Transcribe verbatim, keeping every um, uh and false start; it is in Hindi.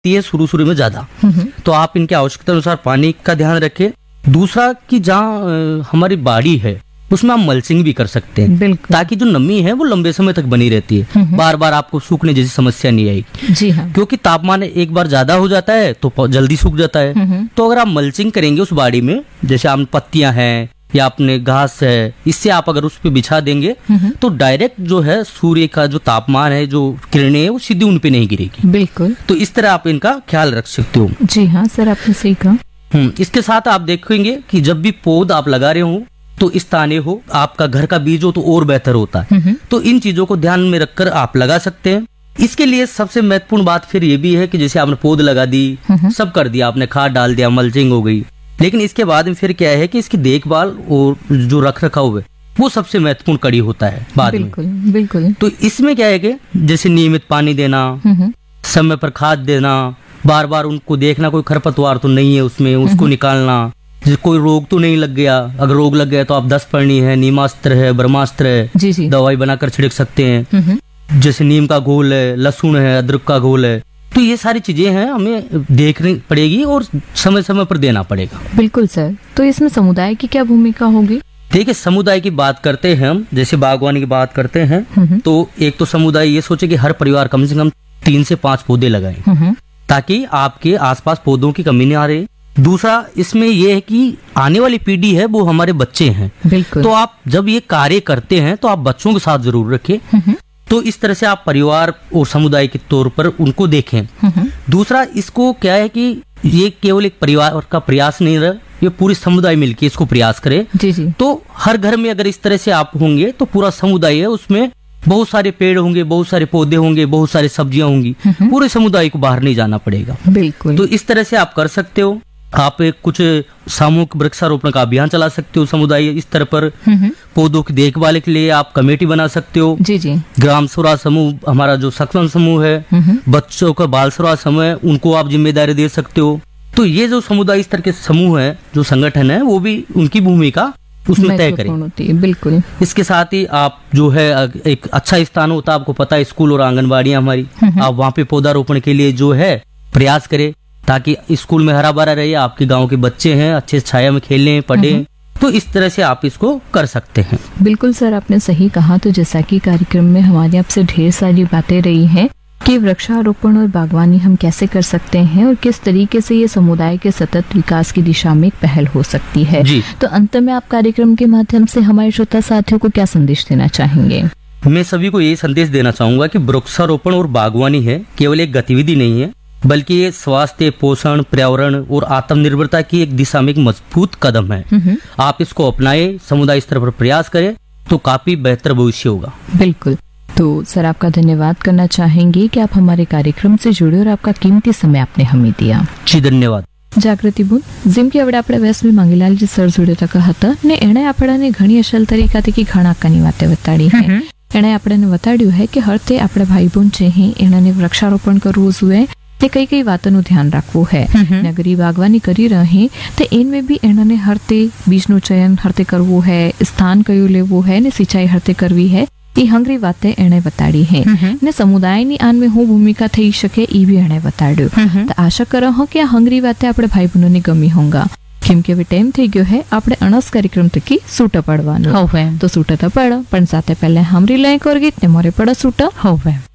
है शुरू शुरू में ज्यादा, तो आप इनके आवश्यकता अनुसार पानी का ध्यान रखें। दूसरा कि जहाँ अ, हमारी बाड़ी है उसमें आप मल्चिंग भी कर सकते हैं, ताकि जो नमी है वो लंबे समय तक बनी रहती है, बार बार आपको सूखने जैसी समस्या नहीं आएगी। जी हाँ। क्योंकि तापमान एक बार ज्यादा हो जाता है तो प- जल्दी सूख जाता है। तो अगर आप मल्चिंग करेंगे उस बाड़ी में, जैसे आप पत्तियां हैं या अपने घास है, इससे आप अगर उस पे बिछा देंगे तो डायरेक्ट जो है सूर्य का जो तापमान है, जो किरणें है, वो सीधी उन पे नहीं गिरेगी। बिल्कुल। तो इस तरह आप इनका ख्याल रख सकते हो। जी हाँ सर, आपने सही कहा। हम्म इसके साथ आप देखेंगे कि जब भी पौध आप लगा रहे हो तो स्थानीय हो, आपका घर का बीज हो तो और बेहतर होता है। तो इन चीजों को ध्यान में रखकर आप लगा सकते हैं। इसके लिए सबसे महत्वपूर्ण बात फिर ये भी है कि जैसे आपने पौध लगा दी, सब कर दिया, आपने खाद डाल दिया, मल्चिंग हो गई, लेकिन इसके बाद में फिर क्या है कि इसकी देखभाल और जो रख रखाव है वो सबसे महत्वपूर्ण कड़ी होता है बाद में। बिल्कुल बिल्कुल। तो इसमें क्या है कि जैसे नियमित पानी देना, समय पर खाद देना, बार बार उनको देखना कोई खरपतवार तो नहीं है उसमें, उसको निकालना, जैसे कोई रोग तो नहीं लग गया। अगर रोग लग गया तो आप दस पर्णी है, नीमास्त्र है, ब्रह्मास्त्र है, जी जी। दवाई बनाकर छिड़क सकते हैं। जैसे नीम का घोल है, लहसुन है, अदरक का घोल है, तो ये सारी चीजें हैं हमें देखनी पड़ेगी और समय समय पर देना पड़ेगा। बिल्कुल सर। तो इसमें समुदाय की क्या भूमिका होगी? देखिए, समुदाय की बात करते हैं हम, जैसे बागवानी की बात करते हैं, तो एक तो समुदाय ये सोचे कि हर परिवार कम से कम तीन से पांच पौधे लगाए, ताकि आपके आसपास पौधों की कमी नहीं आ रही। दूसरा इसमें यह है कि आने वाली पीढ़ी है वो हमारे बच्चे हैं। बिल्कुल। तो आप जब ये कार्य करते हैं तो आप बच्चों के साथ जरूर रखें। तो इस तरह से आप परिवार और समुदाय के तौर पर उनको देखें। दूसरा, इसको क्या है कि ये केवल एक परिवार का प्रयास नहीं रहा, ये पूरी समुदाय मिलके इसको प्रयास करे। जी जी। तो हर घर में अगर इस तरह से आप होंगे तो पूरा समुदाय है, उसमें बहुत सारे पेड़ होंगे, बहुत सारे पौधे होंगे, बहुत सारी सब्जियां होंगी, पूरे समुदाय को बाहर नहीं जाना पड़ेगा। बिल्कुल। तो इस तरह से आप कर सकते हो। आप एक कुछ सामूहिक वृक्षारोपण का अभियान चला सकते हो समुदाय स्तर पर। पौधों की देखभाल के लिए आप कमेटी बना सकते हो। जी जी। ग्राम स्वराज समूह, हमारा जो सक्षम समूह है, बच्चों का बाल स्वराज समूह है, उनको आप जिम्मेदारी दे सकते हो। तो ये जो समुदाय स्तर के समूह है, जो संगठन है, वो भी उनकी भूमिका उसमें तय करें। होती है। बिल्कुल। इसके साथ ही आप जो है एक अच्छा स्थान होता है, आपको पता है, स्कूल और आंगनबाड़ियां हमारी, आप वहाँ पे पौधारोपण के लिए जो है प्रयास करें, ताकि स्कूल में हरा भरा रहे, आपके गांव के बच्चे हैं अच्छे छाया में खेलें, पढ़ें। तो इस तरह से आप इसको कर सकते हैं। बिल्कुल सर, आपने सही कहा। तो जैसा कि कार्यक्रम में हमारे आपसे ढेर सारी बातें रही हैं कि वृक्षारोपण और बागवानी हम कैसे कर सकते हैं और किस तरीके से ये समुदाय के सतत विकास की दिशा में एक पहल हो सकती है। जी। तो अंत में आप कार्यक्रम के माध्यम से हमारे श्रोता साथियों को क्या संदेश देना चाहेंगे? मैं सभी को ये संदेश देना चाहूंगा कि वृक्षारोपण और बागवानी है केवल एक गतिविधि नहीं है, बल्कि ये स्वास्थ्य, पोषण, पर्यावरण और आत्मनिर्भरता की एक दिशा में एक मजबूत कदम है। आप इसको अपनाएं, समुदाय स्तर पर प्रयास करें, तो काफी बेहतर भविष्य होगा। बिल्कुल। तो सर, आपका धन्यवाद करना चाहेंगे कि आप हमारे कार्यक्रम से जुड़े और आपका कीमती समय आपने हमें दिया। जी धन्यवाद। જાગૃતિ બોલ જેમ કે આપણે આપણે વેસવી મંગીલાલજી સર જોડે તક હતા ને એણે આપણને ઘણી અસલ તરીકાથી ઘણા કાની વાતે બતાડી है। એણે આપણને બતાડ્યું है कि હર તે આપણે ભાઈ બોન છે હે એણે વૃક્ષારોપણ કરવું જોઈએ, તે કઈ કઈ વાતોનું ધ્યાન રાખવું है। નગરી બાગવાनी કરી રહે તે એનમે બી એણે હર તે બીજનું ચયન હરતે કરવું है, સ્થાન કયું લેવું है ને સિંચાઈ હરતે કરવી है, એ હંગરી વાતે એણે બતાડી है ને સમુદાયની આન में હું ભૂમિકા થઈ શકે એ બી એણે બતાડ્યું। તો આશા કરો હો કે આ હંગરી વાતે આપણે ભાઈ બહેનોને ગમી હોંગા, કેમ કે હવે ટાઈમ થઈ ગયો है આપણે અણસ કાર્યક્રમ તકી સૂટ પડવાનું। તો સૂટ તો પડ પણ સાથે પહેલા હમરી લઈ કોર ગીત ને મોરે પડ સૂટ હોવે।